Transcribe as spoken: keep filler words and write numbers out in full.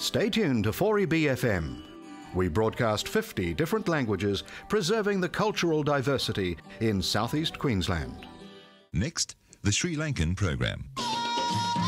Stay tuned to four E B F M. We broadcast fifty different languages, preserving the cultural diversity in southeast Queensland. Next, the Sri Lankan program.